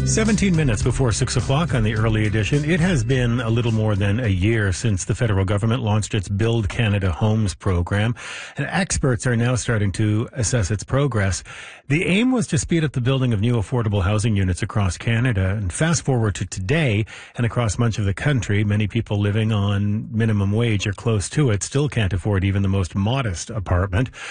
17 minutes before 6 o'clock on the early edition. It has been a little more than a year since the federal government launched its Build Canada Homes program, and experts are now starting to assess its progress. The aim was to speed up the building of new affordable housing units across Canada, and fast forward to today, and across much of the country, many people living on minimum wage or close to it still can't afford even the most modest apartment.